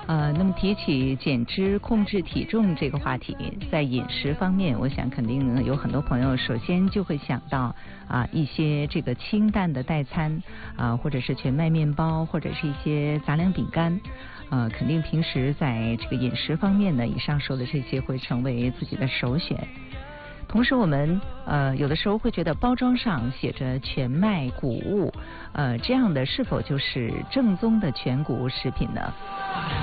那么提起减脂、控制体重这个话题，在饮食方面，我想肯定有很多朋友首先就会想到一些这个清淡的代餐或者是全麦面包，或者是一些杂粮饼干。肯定平时在这个饮食方面呢，以上说的这些会成为自己的首选。同时我们有的时候会觉得包装上写着全麦谷物，这样的是否就是正宗的全谷物食品呢？